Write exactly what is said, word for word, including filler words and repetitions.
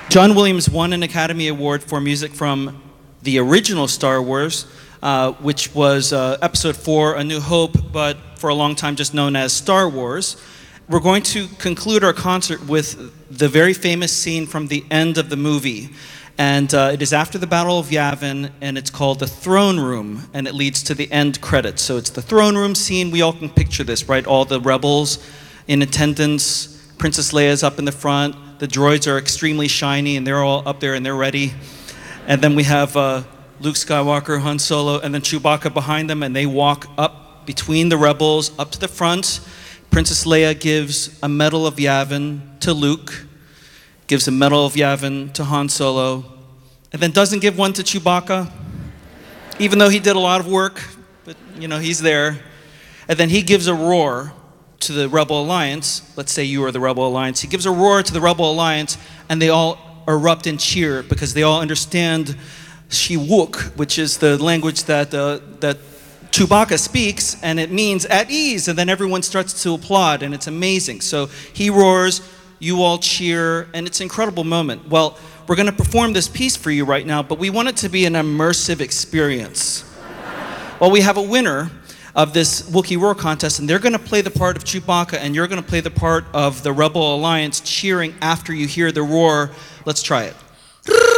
John Williams won an Academy Award for music from the original Star Wars, uh, which was uh, Episode four, A New Hope, but for a long time just known as Star Wars. We're going to conclude our concert with the very famous scene from the end of the movie. And uh, it is after the Battle of Yavin, and it's called the Throne Room, and it leads to the end credits. So it's the Throne Room scene. We all can picture this, right? All the rebels in attendance, Princess Leia's up in the front, the droids are extremely shiny, and they're all up there and they're ready. And then we have uh, Luke Skywalker, Han Solo, and then Chewbacca behind them, and they walk up between the rebels, up to the front. Princess Leia gives a Medal of Yavin to Luke, gives a Medal of Yavin to Han Solo, and then doesn't give one to Chewbacca, even though he did a lot of work, but you know, he's there. And then he gives a roar to the Rebel Alliance. Let's say you are the Rebel Alliance. He gives a roar to the Rebel Alliance, and they all erupt and cheer because they all understand She-Wook, which is the language that uh, that Chewbacca speaks, and it means at ease, and then everyone starts to applaud, and it's amazing. So he roars, you all cheer, and it's an incredible moment. Well, we're going to perform this piece for you right now, but we want it to be an immersive experience. Well, we have a winner of this Wookiee Roar contest, and they're going to play the part of Chewbacca, and you're going to play the part of the Rebel Alliance cheering after you hear the roar. Let's try it.